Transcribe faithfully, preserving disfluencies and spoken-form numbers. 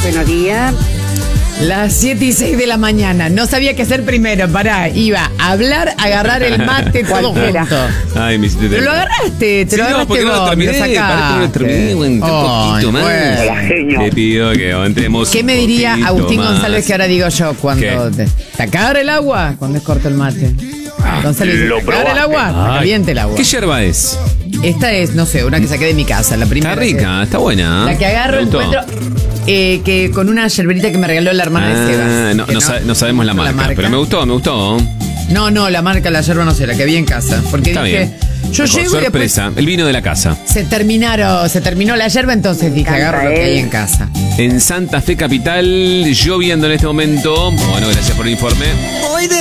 Buenos días. Las siete y seis de la mañana. No sabía qué hacer primero. Pará, iba a hablar, agarrar el mate, todo junto. Ay, me hiciste. Pero lo agarraste, te Sí, lo no, agarraste porque no lo vos, terminé, lo parece que no lo terminé, bueno, un poquito más. Hola, genio. Te pido que entremos. ¿Qué un me diría poquito Agustín más. González que ahora digo yo cuando te, te acabar el agua cuando es corto el mate? González dice, lo ¿te acabar el probaste. agua? Ay, Caliente el agua. ¿Qué yerba es? Esta es, no sé, una que saqué de mi casa, la primera. Está rica, que- está buena. La que agarro, Me gustó. encuentro eh, que con una yerberita que me regaló la hermana de Sebas. Ah, no, que no, sa- no sabemos la marca, pero me gustó, me gustó. No, no, la marca, la yerba no sé, la que vi en casa. Porque Está dije, bien. yo Mejor, llego y después sorpresa, el vino de la casa. se terminaron, se terminó la yerba, entonces dije, encanta, agarro lo que ¿eh? hay en casa. En Santa Fe Capital, lloviendo en este momento. Bueno, gracias por el informe.